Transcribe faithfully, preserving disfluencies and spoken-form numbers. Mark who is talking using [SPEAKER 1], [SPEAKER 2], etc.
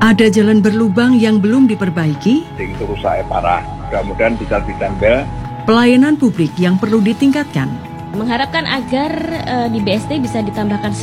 [SPEAKER 1] Ada jalan berlubang yang belum diperbaiki,
[SPEAKER 2] itu rusaknya parah. Mudah-mudahan bisa ditambal.
[SPEAKER 1] Pelayanan publik yang perlu ditingkatkan.
[SPEAKER 3] Mengharapkan agar uh, di B S D bisa ditambahkan